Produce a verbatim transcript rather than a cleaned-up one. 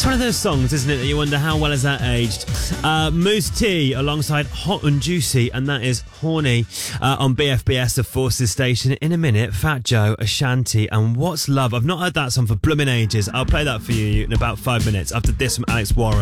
It's one of those songs, isn't it, that you wonder how well has that aged. Uh, Moose T alongside Hot and Juicy, and that is Horny uh, on B F B S, the Forces Station. In a minute, Fat Joe, Ashanti, and What's Love. I've not heard that song for blooming ages. I'll play that for you in about five minutes after this from Alex Warren.